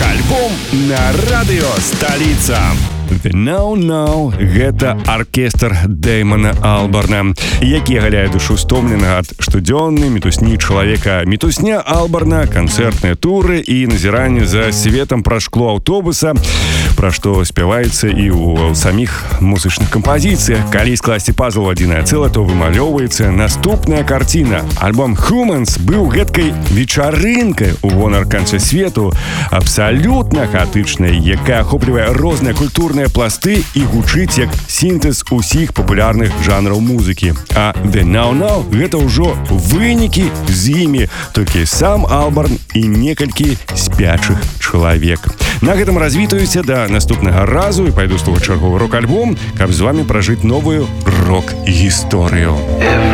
Рок-альбом на радыё «Сталіца». The Now Now — гэта аркестр Дэймана Албарна, які агаляе душу стомленага ад штодзённай мітусні чалавека. Мітусня Албарна, канцэртныя туры і назіранне за светам праз шкло аўтобуса, пра што спяваецца і ў саміх музычных кампазіцыях. Калі скласці пазл у адзінае цэлае, то вымалёўваецца наступная карціна. Альбом Humans быў гэткай вечарынкай у гонар канца свету, абсалютна хаатычнай, якая ахоплівае розныя культурныя пласты і гучыць як сінтэз усіх папулярных жанраў музыкі. А The Now Now — гэта ўжо вынікі з імі, толькі сам Албарн і некалькі спячых чалавек. На гэтым развітаюся да наступнага разу і пайду слухаць чарговы рок-альбом, каб з вамі пражыць новую рок-гісторыю.